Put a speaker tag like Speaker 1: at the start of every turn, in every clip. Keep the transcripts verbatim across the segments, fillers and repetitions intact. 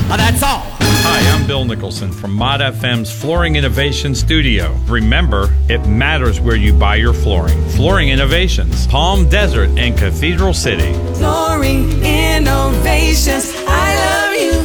Speaker 1: That's all.
Speaker 2: Hi, I'm Bill Nicholson from Mod F M's Flooring Innovation Studio. Remember, it matters where you buy your flooring. Flooring Innovations, Palm Desert and Cathedral City.
Speaker 3: Flooring Innovations, I love you.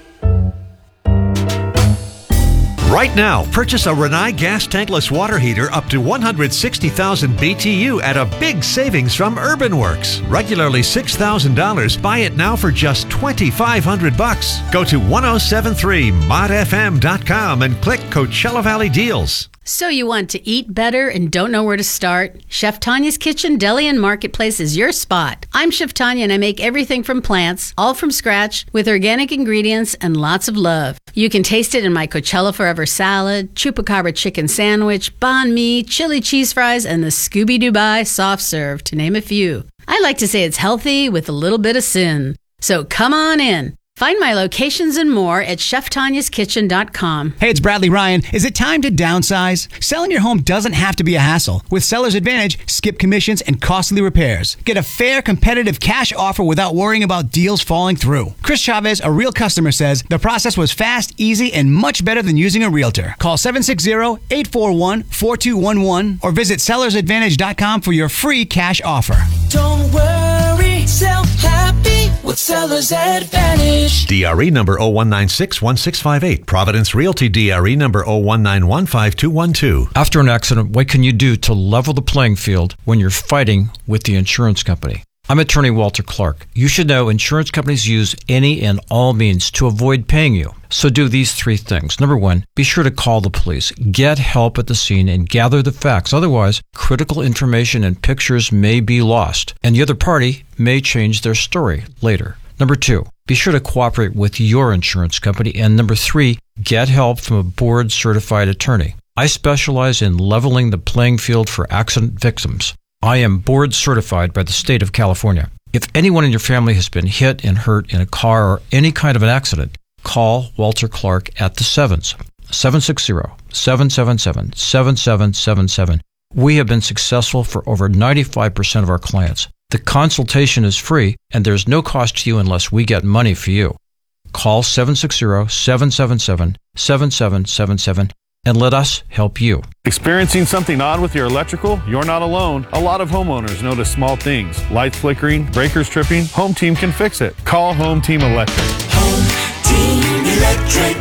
Speaker 4: Right now, purchase a Rinnai gas tankless water heater up to one hundred sixty thousand B T U at a big savings from UrbanWorks. Regularly six thousand dollars. Buy it now for just twenty-five hundred bucks. Go to ten seventy-three mod f m dot com and click Coachella Valley Deals.
Speaker 5: So you want to eat better and don't know where to start? Chef Tanya's Kitchen, Deli, and Marketplace is your spot. I'm Chef Tanya, and I make everything from plants, all from scratch, with organic ingredients and lots of love. You can taste it in my Coachella Forever salad, Chupacabra chicken sandwich, banh mi, chili cheese fries, and the Scooby Dubai soft serve, to name a few. I like to say it's healthy with a little bit of sin. So come on in. Find my locations and more at chef tanyas kitchen dot com.
Speaker 6: Hey, it's Bradley Ryan. Is it time to downsize? Selling your home doesn't have to be a hassle. With Seller's Advantage, skip commissions and costly repairs. Get a fair, competitive cash offer without worrying about deals falling through. Chris Chavez, a real customer, says the process was fast, easy, and much better than using a realtor. Call seven six zero, eight four one, four two one one or visit sellers advantage dot com for your free cash offer.
Speaker 3: Don't worry, sell happy with Seller's Advantage.
Speaker 4: D R E number zero one nine six one six five eight. Providence Realty D R E number zero one nine one five two one two.
Speaker 7: After an accident, what can you do to level the playing field when you're fighting with the insurance company? I'm attorney Walter Clark. You should know insurance companies use any and all means to avoid paying you. So do these three things. Number one, be sure to call the police. Get help at the scene and gather the facts. Otherwise, critical information and pictures may be lost, and the other party may change their story later. Number two, be sure to cooperate with your insurance company. And number three, get help from a board-certified attorney. I specialize in leveling the playing field for accident victims. I am board-certified by the state of California. If anyone in your family has been hit and hurt in a car or any kind of an accident, call Walter Clark at the Sevens, seven six zero, seven seven seven, seven seven seven seven. We have been successful for over ninety-five percent of our clients. The consultation is free, and there's no cost to you unless we get money for you. Call seven six zero, seven seven seven, seven seven seven seven and let us help you.
Speaker 8: Experiencing something odd with your electrical? You're not alone. A lot of homeowners notice small things. Lights flickering, breakers tripping. Home Team can fix it. Call Home Team Electric.
Speaker 3: Home Team Electric.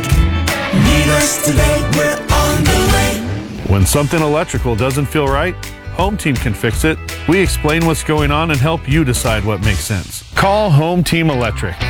Speaker 3: Need us today, we're on the way.
Speaker 8: When something electrical doesn't feel right, Home Team can fix it. We explain what's going on and help you decide what makes sense. Call Home Team Electric.